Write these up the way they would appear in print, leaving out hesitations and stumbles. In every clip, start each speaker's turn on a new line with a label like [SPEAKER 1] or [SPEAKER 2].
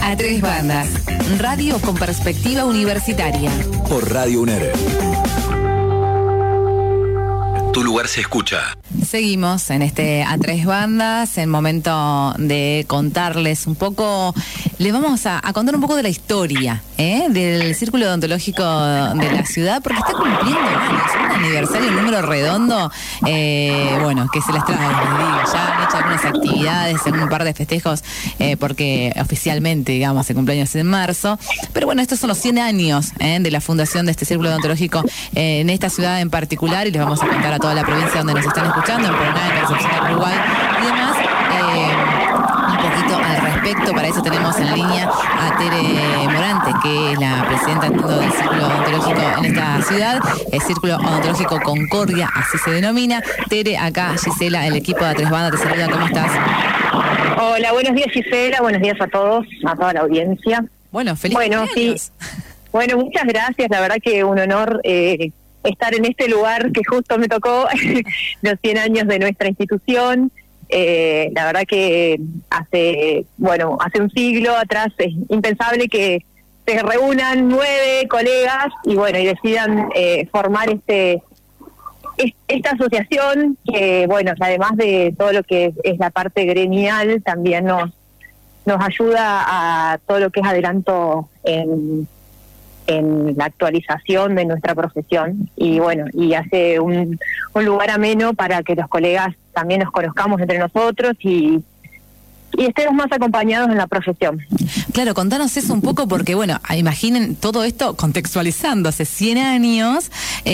[SPEAKER 1] A Tres Bandas, radio con perspectiva universitaria.
[SPEAKER 2] Por Radio UNER. Tu lugar se escucha.
[SPEAKER 1] Seguimos en este A Tres Bandas, en momento de contarles un poco, les vamos a contar un poco de la historia del Círculo Odontológico de la ciudad, porque está cumpliendo años, un aniversario, un número redondo, que se les trae, les digo, ya han hecho algunas actividades, en un par de festejos, porque oficialmente, digamos, el cumpleaños es en marzo, pero bueno, estos son los 100 años de la fundación de este Círculo Odontológico en esta ciudad en particular, y les vamos a contar a toda la provincia donde nos están escuchando, en Paraná, en Concepción, Uruguay y demás, un poquito al respecto. Para eso tenemos en línea a Tere Morante, que es la presidenta del Círculo Odontológico en esta ciudad, el Círculo Odontológico Concordia, así se denomina. Tere, acá Gisela, el equipo de A Tres Bandas te saluda, ¿cómo estás?
[SPEAKER 3] Hola, buenos días Gisela, buenos días a todos, a toda la audiencia.
[SPEAKER 1] Bueno, feliz cumpleaños.
[SPEAKER 3] Sí. Bueno, muchas gracias, la verdad que un honor estar en este lugar que justo me tocó, los 100 años de nuestra institución. La verdad que hace un siglo atrás es impensable que se reúnan 9 colegas y decidan formar esta asociación que, además de todo lo que es la parte gremial, también nos ayuda a todo lo que es adelanto en la actualización de nuestra profesión y hace un lugar ameno para que los colegas también nos conozcamos entre nosotros y estemos más acompañados en la profesión.
[SPEAKER 1] Claro, contanos eso un poco porque, imaginen todo esto contextualizando hace 100 años,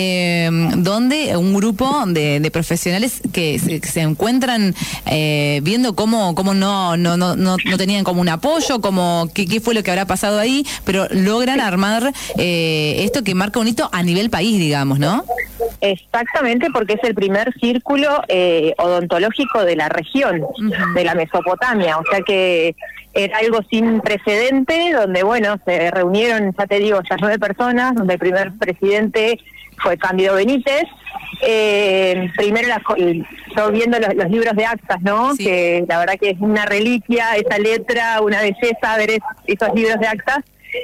[SPEAKER 1] donde un grupo de profesionales que se encuentran viendo cómo no tenían como un apoyo, como qué fue lo que habrá pasado ahí, pero logran armar esto que marca un hito a nivel país, digamos, ¿no?
[SPEAKER 3] Exactamente, porque es el primer círculo odontológico de la región, de la Mesopotamia, o sea que era algo sin precedente, donde se reunieron, ya te digo, estas 9 personas, donde el primer presidente fue Cándido Benítez. Primero yo viendo los libros de actas, ¿no? Sí. Que la verdad que es una reliquia, esa letra, una belleza ver esos libros de actas.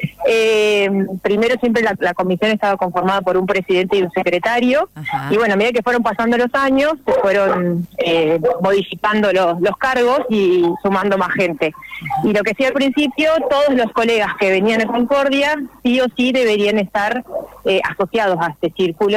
[SPEAKER 3] Primero siempre la comisión estaba conformada por un presidente y un secretario. Ajá. Y a medida que fueron pasando los años se fueron modificando los cargos y sumando más gente. Ajá. Y lo que sí al principio, todos los colegas que venían de Concordia sí o sí deberían estar asociados a este círculo.